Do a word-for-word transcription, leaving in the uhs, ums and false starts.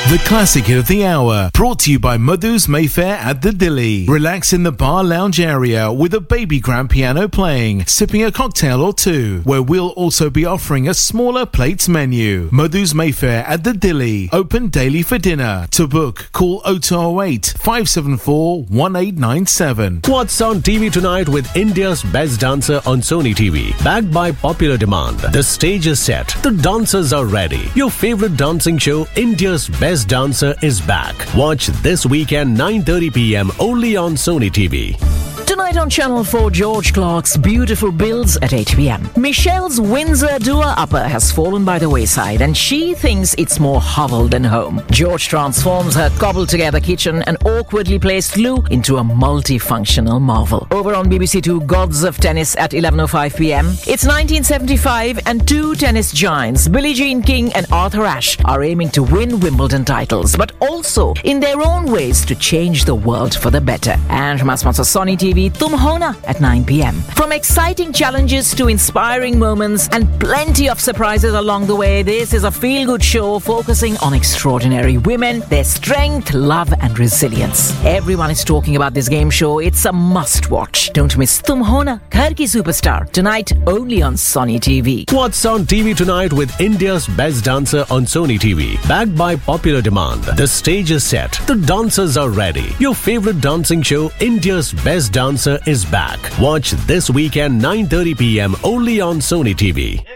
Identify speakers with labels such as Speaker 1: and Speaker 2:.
Speaker 1: The classic of the hour, brought to you by Madhu's Mayfair at the Dilly. Relax in the bar lounge area with a baby grand piano playing, sipping a cocktail or two, where we'll also be offering a smaller plates menu. Madhu's Mayfair at the Dilly, open daily for dinner. To book, call oh two oh eight, five seven four, one eight nine seven.
Speaker 2: What's on T V tonight with India's Best Dancer on Sony T V? Backed by popular demand, the stage is set, the dancers are ready. Your favorite dancing show, India's Best Dancer, is back. Watch this weekend nine thirty p.m. only on Sony T V.
Speaker 3: Tonight on Channel four, George Clark's Beautiful Bills at eight p.m. Michelle's Windsor Dua Upper has fallen by the wayside and she thinks it's more hovel than home. George transforms her cobbled-together kitchen and awkwardly placed loo into a multifunctional marvel. Over on B B C Two, Gods of Tennis at eleven oh five p.m. It's nineteen seventy-five and two tennis giants, Billie Jean King and Arthur Ashe, are aiming to win Wimbledon titles, but also in their own ways to change the world for the better. And from our sponsor Sony T V, Tum Hona at nine p.m. From exciting challenges to inspiring moments and plenty of surprises along the way, this is a feel-good show focusing on extraordinary women, their strength, love and resilience. Everyone is talking about this game show. It's a must-watch. Don't miss Tum Hona, Ghar Ki Superstar, tonight only on Sony T V.
Speaker 2: What's on T V tonight with India's Best Dancer on Sony T V? Backed by popular demand, the stage is set, the dancers are ready. Your favorite dancing show, India's Best Dancer, is back. Watch this weekend nine thirty p.m. only on Sony T V.